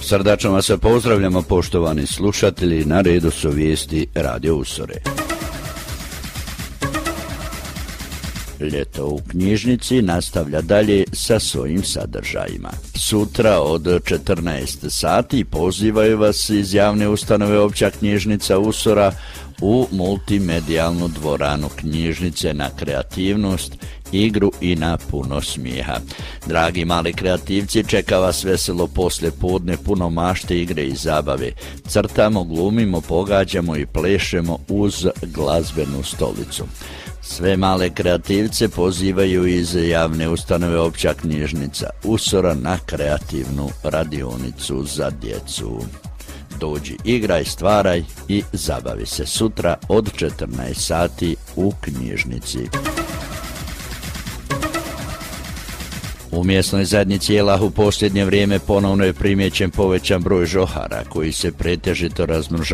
Srdačno vas pozdravljamo, poštovani slušatelji, na redu su vijesti Radio Usore. Ljeto u knjižnici nastavlja dalje sa svojim sadržajima. Sutra od 14 sati pozivaju vas iz javne ustanove Opća knjižnica Usora u multimedijalnu dvoranu knjižnice na kreativnost, igru i na puno smijeha. Dragi mali kreativci, čeka vas veselo poslje podne, puno mašte, igre i zabave. Crtamo, glumimo, pogađamo i plešemo uz glazbenu stolicu. Sve male kreativce pozivaju iz javne ustanove Opća knjižnica Usora na kreativnu radionicu za djecu. Dođi, igraj, stvaraj i zabavi se sutra od 14 sati u knjižnici. U mjesnoj zajednici Jelah u posljednje vrijeme ponovno je primijećen povećan broj žohara koji se pretežito razmnožavaju